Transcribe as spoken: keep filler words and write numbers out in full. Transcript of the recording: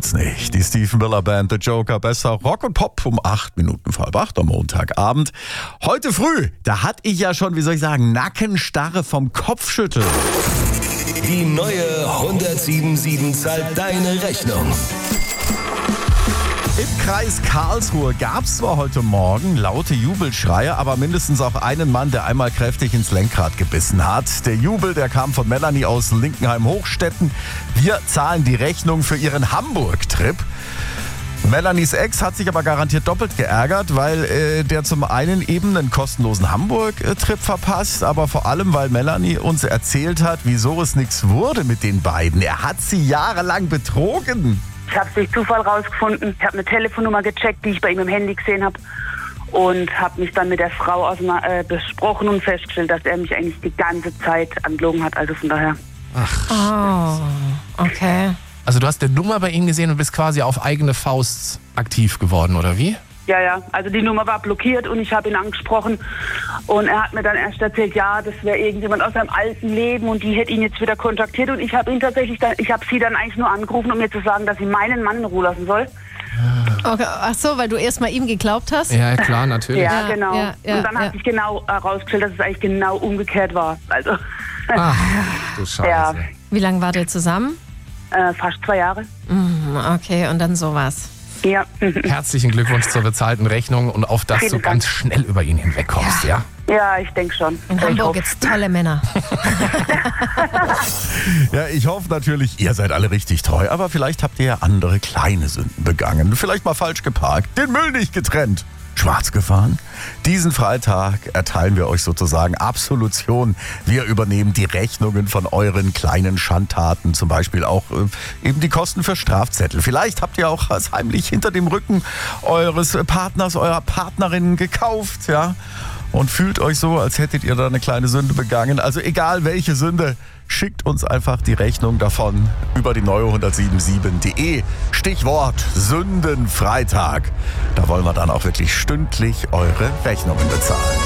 geht's nicht. Die Stephen Miller Band, The Joker, besser Rock und Pop um acht Minuten vor halb acht am Montagabend. Heute früh, da hatte ich ja schon, wie soll ich sagen, Nackenstarre vom Kopfschütteln. Die neue hundertsieben sieben zahlt deine Rechnung. Im Kreis Karlsruhe gab es zwar heute Morgen laute Jubelschreie, aber mindestens auch einen Mann, der einmal kräftig ins Lenkrad gebissen hat. Der Jubel, der kam von Melanie aus Linkenheim-Hochstetten. Wir zahlen die Rechnung für ihren Hamburg-Trip. Melanies Ex hat sich aber garantiert doppelt geärgert, weil äh, der zum einen eben einen kostenlosen Hamburg-Trip verpasst, aber vor allem, weil Melanie uns erzählt hat, wieso es nichts wurde mit den beiden. Er hat sie jahrelang betrogen. Ich habe es durch Zufall rausgefunden. Ich habe eine Telefonnummer gecheckt, die ich bei ihm im Handy gesehen habe. Und habe mich dann mit der Frau auseinander, äh, besprochen und festgestellt, dass er mich eigentlich die ganze Zeit angelogen hat. Also von daher. Ach. Oh, okay. Also du hast eine Nummer bei ihm gesehen und bist quasi auf eigene Faust aktiv geworden, oder wie? Ja, ja. Also die Nummer war blockiert und ich habe ihn angesprochen. Und er hat mir dann erst erzählt, ja, das wäre irgendjemand aus seinem alten Leben und die hätte ihn jetzt wieder kontaktiert. Und ich habe ihn tatsächlich, dann, ich habe sie dann eigentlich nur angerufen, um mir zu sagen, dass sie meinen Mann in Ruhe lassen soll. Okay. Ach so, weil du erst mal ihm geglaubt hast? Ja, klar, natürlich. Ja, Ja, genau. ja, ja, und dann ja. hat sich genau herausgestellt, dass es eigentlich genau umgekehrt war. Also Ach, du Scheiße. Ja. Wie lange wart ihr zusammen? äh, fast zwei Jahre. Mhm, okay, und dann sowas. Ja. Herzlichen Glückwunsch zur bezahlten Rechnung und auf dass Vielen du Dank. ganz schnell über ihn hinwegkommst, ja? Ja, ich denke schon. In Ich Hamburg hoffe. gibt's tolle Männer. Ja, ich hoffe natürlich, ihr seid alle richtig treu, aber vielleicht habt ihr ja andere kleine Sünden begangen. Vielleicht mal falsch geparkt, den Müll nicht getrennt, schwarz gefahren. Diesen Freitag erteilen wir euch sozusagen Absolution. Wir übernehmen die Rechnungen von euren kleinen Schandtaten, zum Beispiel auch äh, eben die Kosten für Strafzettel. Vielleicht habt ihr auch was heimlich hinter dem Rücken eures Partners, eurer Partnerin gekauft, ja? Und fühlt euch so, als hättet ihr da eine kleine Sünde begangen. Also egal welche Sünde, schickt uns einfach die Rechnung davon über die neue hundertsiebenundsiebzig punkt de. Stichwort Sündenfreitag. Da wollen wir dann auch wirklich stündlich eure Rechnungen bezahlen.